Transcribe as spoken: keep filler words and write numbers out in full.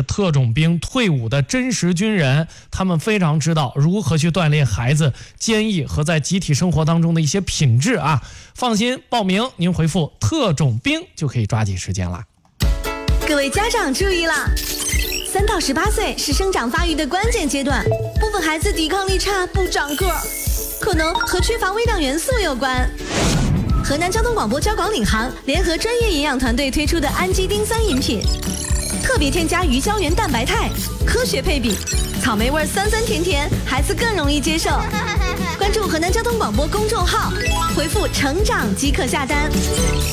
是特种兵退伍的真实军人，他们非常知道如何去锻炼孩子坚毅和在集体生活当中的一些品质啊。放心，报名您回复特种兵就可以抓紧时间了。 各位家长注意啦！三到十八岁是生长发育的关键阶段，部分孩子抵抗力差，不长个儿，可能和缺乏微量元素有关。河南交通广播交广领航联合专业营养团队推出的氨基丁三饮品，特别添加鱼胶原蛋白肽，科学配比，草莓味酸酸甜甜，孩子更容易接受。关注河南交通广播公众号，回复成长即可下单。